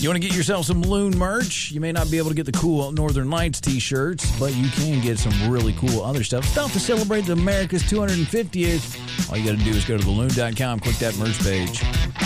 You want to get yourself some Loon merch? You may not be able to get the cool Northern Lights t-shirts, but you can get some really cool other stuff. Stuff to celebrate America's 250th. All you got to do is go to theloon.com, click that merch page.